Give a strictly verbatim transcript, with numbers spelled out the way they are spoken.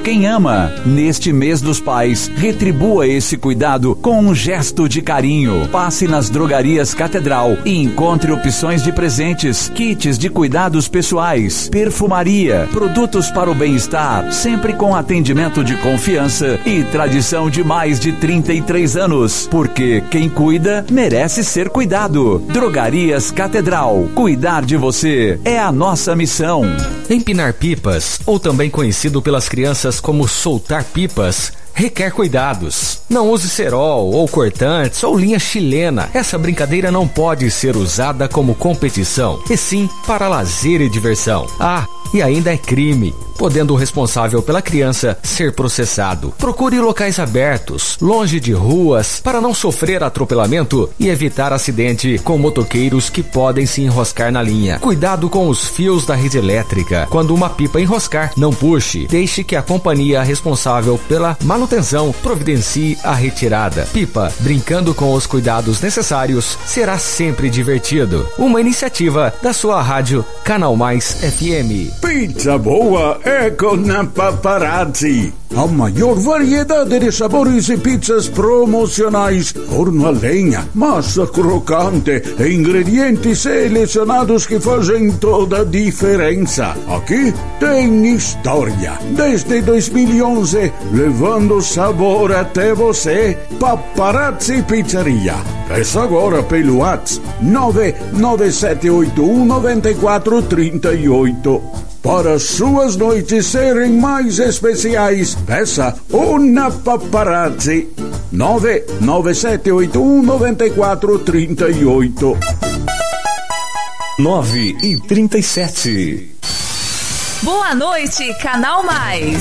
quem ama. Neste mês dos pais, retribua esse cuidado com um gesto de carinho. Passe nas drogarias Catedral e encontre opções de presentes, kits de cuidados pessoais, perfumaria, produtos para o bem-estar, sempre com atendimento de confiança e tradição de mais de trinta e três anos. Porque quem cuida, merece ser cuidado. Drogarias Catedral. Cuidar de você é a nossa missão. Empinar pipas, ou também conhecido pelas crianças como soltar pipas, requer cuidados. Não use cerol, ou cortantes, ou linha chilena. Essa brincadeira não pode ser usada como competição, e sim para lazer e diversão. Ah, e ainda é crime, podendo o responsável pela criança ser processado. Procure locais abertos, longe de ruas, para não sofrer atropelamento e evitar acidente com motoqueiros que podem se enroscar na linha. Cuidado com os fios da rede elétrica. Quando uma pipa enroscar, não puxe. Deixe que a companhia responsável pela manutenção providencie a retirada. Pipa, brincando com os cuidados necessários, será sempre divertido. Uma iniciativa da sua rádio Canal Mais F M. Pizza boa é com a Paparazzi. A maior variedade de sabores e pizzas promocionais, forno a lenha, massa crocante e ingredientes selecionados que fazem toda a diferença. Aqui tem história. Desde dois mil e onze, levando sabor até você. Paparazzi Pizzeria. Peça agora pelo WhatsApp nove nove sete oito um nove quatro três oito. Para suas noites serem mais especiais, peça uma Paparazzi. nove nove sete oito um nove quatro três oito. nove e trinta e sete. Boa noite, Canal Mais.